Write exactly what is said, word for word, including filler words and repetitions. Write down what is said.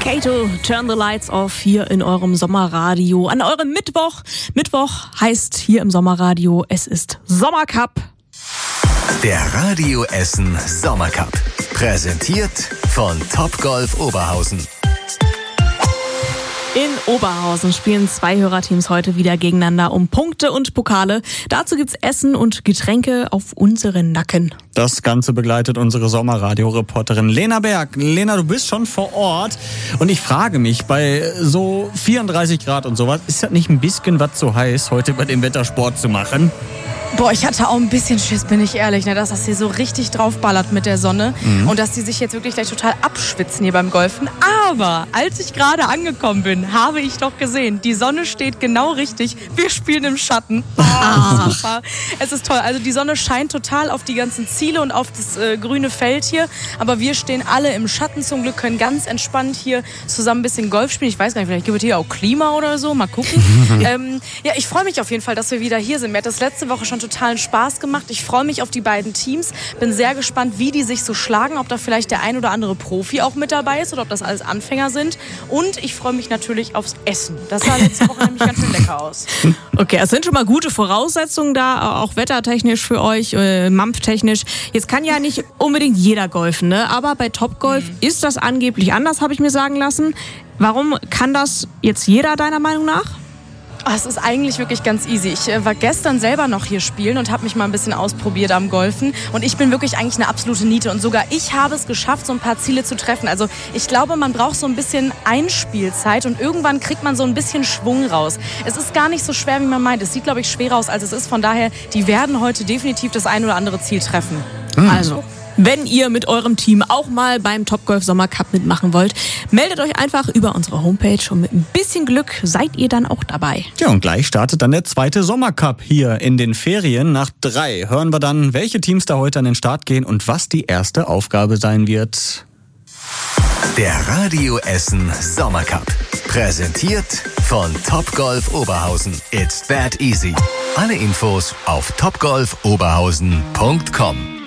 Kato, Turn the Lights Off hier in eurem Sommerradio. An eurem Mittwoch. Mittwoch heißt hier im Sommerradio, es ist Sommercup. Der Radio Essen Sommercup. Präsentiert von Topgolf Oberhausen. In Oberhausen spielen zwei Hörerteams heute wieder gegeneinander um Punkte und Pokale. Dazu gibt's Essen und Getränke auf unseren Nacken. Das Ganze begleitet unsere Sommerradio-Reporterin Lena Berg. Lena, du bist schon vor Ort und ich frage mich, bei so vierunddreißig Grad und sowas, ist das nicht ein bisschen was zu heiß, heute über den Wettersport zu machen? Boah, ich hatte auch ein bisschen Schiss, bin ich ehrlich, ne, dass das hier so richtig draufballert mit der Sonne mhm. und dass die sich jetzt wirklich gleich total abschwitzen hier beim Golfen. Aber als ich gerade angekommen bin, habe ich doch gesehen, die Sonne steht genau richtig. Wir spielen im Schatten. Oh, super. Es ist toll. Also die Sonne scheint total auf die ganzen Ziele und auf das äh, grüne Feld hier. Aber wir stehen alle im Schatten zum Glück, können ganz entspannt hier zusammen ein bisschen Golf spielen. Ich weiß gar nicht, vielleicht gibt es hier auch Klima oder so. Mal gucken. ähm, ja, ich freue mich auf jeden Fall, dass wir wieder hier sind. Mir hat das letzte Woche schon totalen Spaß gemacht. Ich freue mich auf die beiden Teams. Bin sehr gespannt, wie die sich so schlagen, ob da vielleicht der ein oder andere Profi auch mit dabei ist oder ob das alles Anfänger sind. Und ich freue mich natürlich aufs Essen. Das sah letzte Woche nämlich ganz schön lecker aus. Okay, es sind schon mal gute Voraussetzungen da, auch wettertechnisch für euch, äh, mampftechnisch. Jetzt kann ja nicht unbedingt jeder golfen, ne? Aber bei Topgolf mhm. ist das angeblich anders, habe ich mir sagen lassen. Warum kann das jetzt jeder deiner Meinung nach? Oh, es ist eigentlich wirklich ganz easy. Ich äh, war gestern selber noch hier spielen und habe mich mal ein bisschen ausprobiert am Golfen. Und ich bin wirklich eigentlich eine absolute Niete. Und sogar ich habe es geschafft, so ein paar Ziele zu treffen. Also ich glaube, man braucht so ein bisschen Einspielzeit und irgendwann kriegt man so ein bisschen Schwung raus. Es ist gar nicht so schwer, wie man meint. Es sieht, glaube ich, schwerer aus, als es ist. Von daher, die werden heute definitiv das ein oder andere Ziel treffen. Mhm. Also, wenn ihr mit eurem Team auch mal beim Topgolf Sommercup mitmachen wollt, meldet euch einfach über unsere Homepage und mit ein bisschen Glück seid ihr dann auch dabei. Ja, und gleich startet dann der zweite Sommercup hier in den Ferien. Nach drei hören wir dann, welche Teams da heute an den Start gehen und was die erste Aufgabe sein wird. Der Radio Essen Sommercup. Präsentiert von Topgolf Oberhausen. It's that easy. Alle Infos auf topgolf oberhausen punkt com.